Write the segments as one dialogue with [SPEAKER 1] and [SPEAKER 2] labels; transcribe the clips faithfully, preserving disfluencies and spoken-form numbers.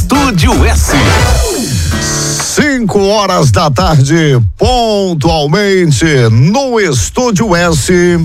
[SPEAKER 1] Estúdio S.
[SPEAKER 2] Cinco horas da tarde, pontualmente, no Estúdio S.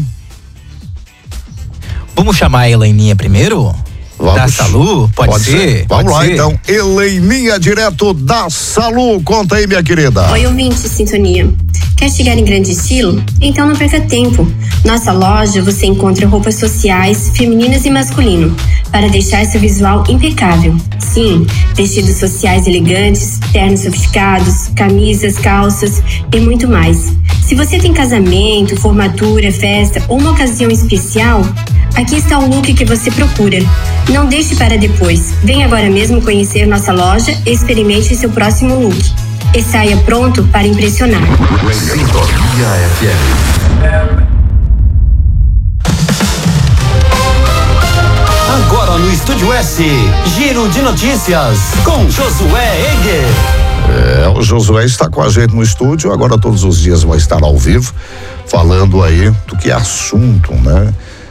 [SPEAKER 3] Vamos chamar a Helaininha primeiro?
[SPEAKER 2] Vamos.
[SPEAKER 3] Da Salu? Pode,
[SPEAKER 2] Pode
[SPEAKER 3] ser?
[SPEAKER 2] ser? Vamos
[SPEAKER 3] Pode
[SPEAKER 2] lá,
[SPEAKER 3] ser?
[SPEAKER 2] então. Helaininha, direto da Salu. Conta aí, minha querida.
[SPEAKER 4] Oi, ouvinte Sintonia. Quer chegar em grande estilo? Então não perca tempo. Nossa loja você encontra roupas sociais, femininas e masculino, para deixar seu visual impecável. Sim, vestidos sociais elegantes, ternos sofisticados, camisas, calças e muito mais. Se você tem casamento, formatura, festa ou uma ocasião especial, aqui está o look que você procura. Não deixe para depois. Venha agora mesmo conhecer nossa loja e experimente seu próximo look. E saia pronto para impressionar.
[SPEAKER 1] Sintonia F M. Agora no Estúdio S, Giro de Notícias com Josué Egger.
[SPEAKER 2] É, o Josué está com a gente no estúdio, agora todos os dias vai estar ao vivo, falando aí do que é assunto, né?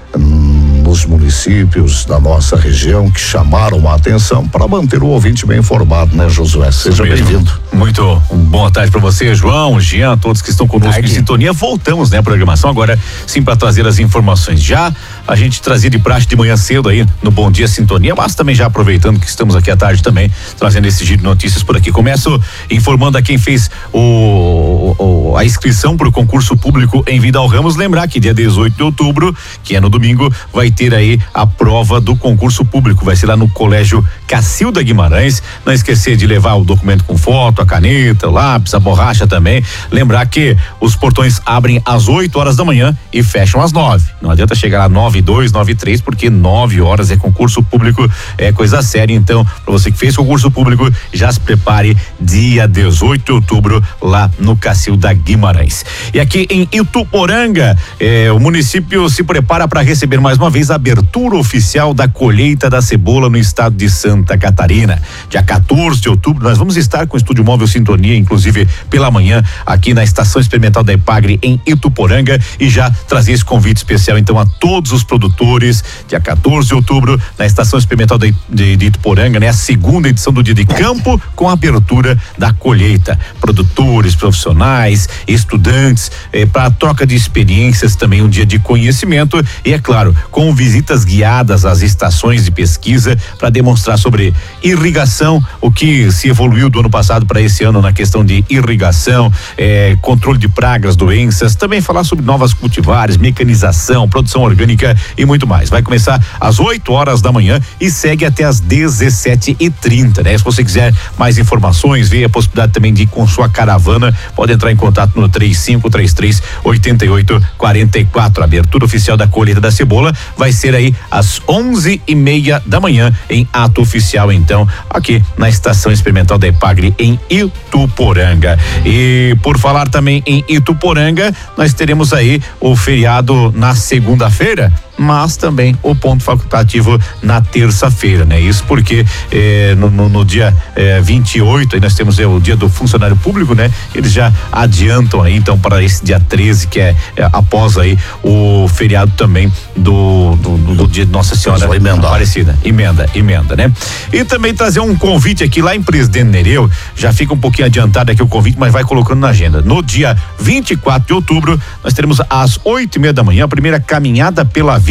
[SPEAKER 2] Nos municípios da nossa região que chamaram a atenção para manter o ouvinte bem informado, né, Josué? Seja bem-vindo.
[SPEAKER 5] Muito boa tarde para você, João, Jean, todos que estão conosco
[SPEAKER 3] tarde.
[SPEAKER 5] em sintonia. Voltamos, né, a programação agora sim para trazer as informações. Já a gente trazia de praxe de manhã cedo aí no Bom Dia Sintonia, mas também já aproveitando que estamos aqui à tarde também trazendo esse giro de notícias por aqui. Começo informando a quem fez o, o a inscrição para o concurso público em Vidal Ramos. Lembrar que dia dezoito de outubro, que é no domingo, vai ter aí a prova do concurso público. Vai ser lá no Colégio Cacilda Guimarães. Não esquecer de levar o documento com foto, a caneta, o lápis, a borracha também. Lembrar que os portões abrem às oito horas da manhã e fecham às nove. Não adianta chegar lá nove e dois, nove e três, porque nove horas é concurso público, é coisa séria. Então, para você que fez concurso público, já se prepare dia dezoito de outubro lá no Cacilda Guimarães. E aqui em Ituporanga, eh, o município se prepara para receber mais uma vez a abertura oficial da colheita da cebola no estado de Santa Catarina. Dia quatorze de outubro, nós vamos estar com o Estúdio Móvel Sintonia, inclusive pela manhã, aqui na Estação Experimental da Epagre, em Ituporanga, e já trazer esse convite especial, então, a todos os produtores. Dia quatorze de outubro, na Estação Experimental de, de, de Ituporanga, né? A segunda edição do Dia de Campo, com a abertura da colheita. Produtores, profissionais, estudantes, eh, para troca de experiências, também um dia de conhecimento e, é claro, com visitas guiadas às estações de pesquisa para demonstrar sobre irrigação, o que se evoluiu do ano passado para esse ano na questão de irrigação, eh, controle de pragas, doenças, também falar sobre novas cultivares, mecanização, produção orgânica e muito mais. Vai começar às oito horas da manhã e segue até às dezessete e trinta, né? Se você quiser mais informações, ver a possibilidade também de ir com sua caravana, pode entrar em contato no três cinco três três, oito oito quatro quatro. A abertura oficial da colheita da cebola vai ser aí às onze e meia da manhã, em ato oficial, então, aqui na Estação Experimental da Epagre, em Ituporanga. E por falar também em Ituporanga, nós teremos aí o feriado na segunda-feira, mas também o ponto facultativo na terça-feira, né? Isso porque eh, no, no, no dia eh, vinte e oito, aí nós temos eh, o dia do funcionário público, né? Eles já adiantam aí, então, para esse dia treze, que é, é após aí o feriado também do, do, do, do dia de Nossa Senhora Aparecida. Emenda, emenda, né? E também trazer um convite aqui lá em Presidente Nereu, já fica um pouquinho adiantado aqui o convite, mas vai colocando na agenda. No dia vinte e quatro de outubro, nós teremos às oito e meia da manhã a primeira caminhada pela